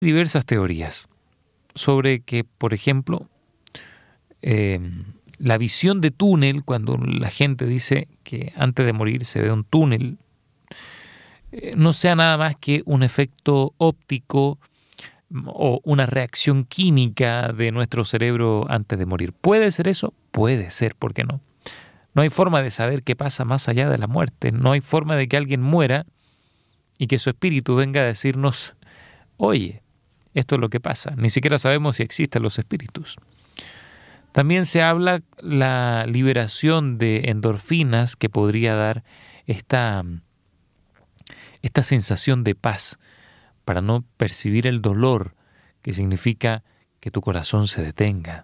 diversas teorías sobre que, por ejemplo, la visión de túnel, cuando la gente dice que antes de morir se ve un túnel, no sea nada más que un efecto óptico o una reacción química de nuestro cerebro antes de morir. ¿Puede ser eso? Puede ser, ¿por qué no? No hay forma de saber qué pasa más allá de la muerte. No hay forma de que alguien muera y que su espíritu venga a decirnos, oye, esto es lo que pasa. Ni siquiera sabemos si existen los espíritus. También se habla la liberación de endorfinas que podría dar esta sensación de paz para no percibir el dolor, que significa que tu corazón se detenga.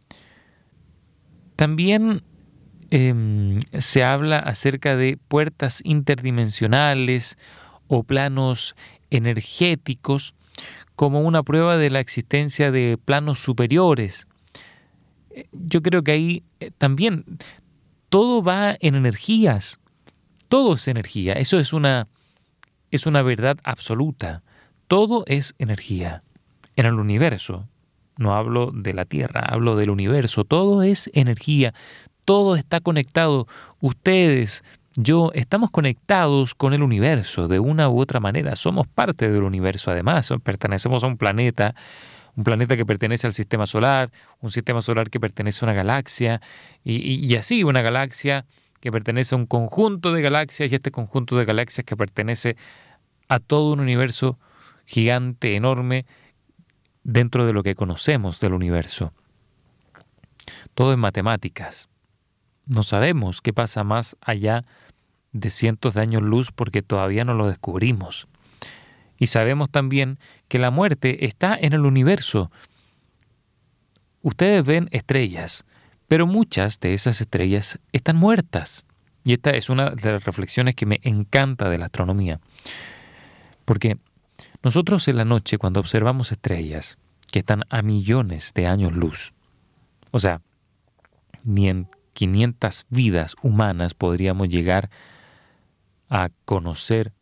También se habla acerca de puertas interdimensionales o planos energéticos como una prueba de la existencia de planos superiores. Yo creo que ahí también todo va en energías, todo es energía, eso es una verdad absoluta, todo es energía en el universo. No hablo de la Tierra, hablo del universo, todo es energía, todo está conectado. Ustedes, yo, estamos conectados con el universo de una u otra manera, somos parte del universo además, pertenecemos a un planeta que pertenece al sistema solar, un sistema solar que pertenece a una galaxia, y así una galaxia que pertenece a un conjunto de galaxias, y este conjunto de galaxias que pertenece a todo un universo gigante, enorme, dentro de lo que conocemos del universo. Todo es matemáticas. No sabemos qué pasa más allá de cientos de años luz porque todavía no lo descubrimos. Y sabemos también que la muerte está en el universo. Ustedes ven estrellas, pero muchas de esas estrellas están muertas. Y esta es una de las reflexiones que me encanta de la astronomía. Porque nosotros en la noche, cuando observamos estrellas que están a millones de años luz, o sea, ni en 500 vidas humanas podríamos llegar a conocer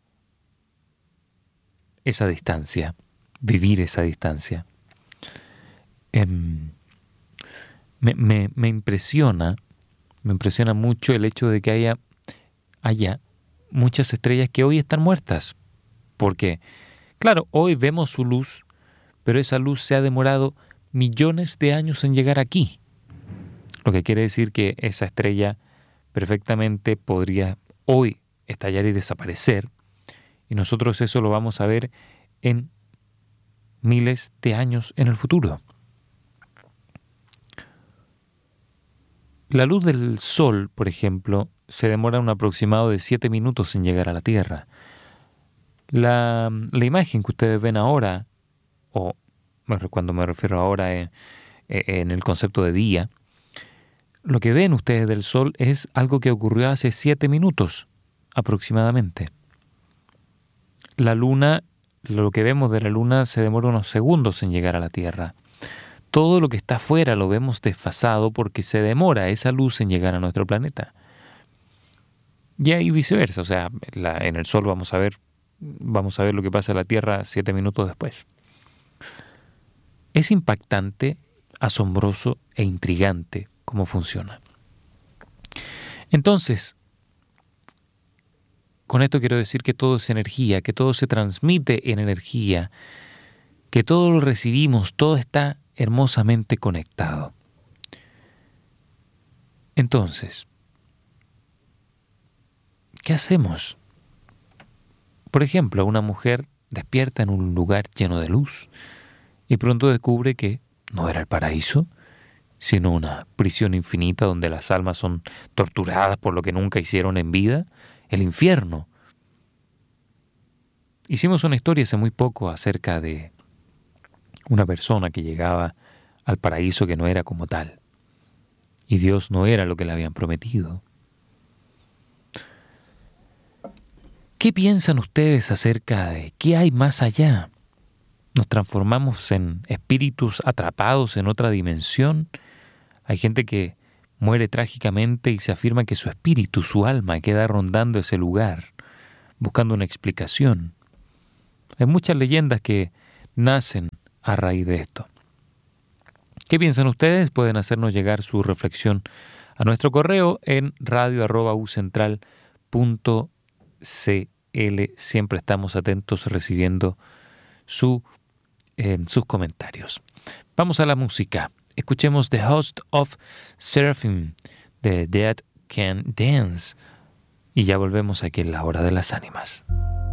esa distancia, vivir esa distancia. Me impresiona mucho el hecho de que haya muchas estrellas que hoy están muertas. Porque, claro, hoy vemos su luz, pero esa luz se ha demorado millones de años en llegar aquí. Lo que quiere decir que esa estrella perfectamente podría hoy estallar y desaparecer, y nosotros eso lo vamos a ver en miles de años en el futuro. La luz del sol, por ejemplo, se demora un aproximado de 7 minutos en llegar a la Tierra. La imagen que ustedes ven ahora, o cuando me refiero ahora en el concepto de día, lo que ven ustedes del sol es algo que ocurrió hace 7 minutos aproximadamente. La luna, lo que vemos de la luna se demora unos segundos en llegar a la Tierra. Todo lo que está afuera lo vemos desfasado porque se demora esa luz en llegar a nuestro planeta. Y ahí viceversa, o sea, en el sol vamos a ver lo que pasa en la Tierra 7 minutos después. Es impactante, asombroso e intrigante cómo funciona. Entonces, con esto quiero decir que todo es energía, que todo se transmite en energía, que todo lo recibimos, todo está hermosamente conectado. Entonces, ¿qué hacemos? Por ejemplo, una mujer despierta en un lugar lleno de luz y pronto descubre que no era el paraíso, sino una prisión infinita donde las almas son torturadas por lo que nunca hicieron en vida, el infierno. Hicimos una historia hace muy poco acerca de una persona que llegaba al paraíso que no era como tal, y Dios no era lo que le habían prometido. ¿Qué piensan ustedes acerca de qué hay más allá? ¿Nos transformamos en espíritus atrapados en otra dimensión? Hay gente que muere trágicamente y se afirma que su espíritu, su alma, queda rondando ese lugar, buscando una explicación. Hay muchas leyendas que nacen a raíz de esto. ¿Qué piensan ustedes? Pueden hacernos llegar su reflexión a nuestro correo en radio@ucentral.cl. Siempre estamos atentos recibiendo sus comentarios. Vamos a la música. Escuchemos The Host of Seraphim de Dead Can Dance y ya volvemos aquí en la Hora de las Ánimas.